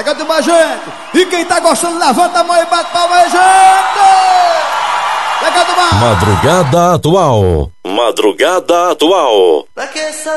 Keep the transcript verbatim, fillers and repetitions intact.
Legal demais, gente. E quem tá gostando, levanta a mão e bate palma aí, gente. Legal demais. Madrugada Atual. Madrugada Atual. Pra que essa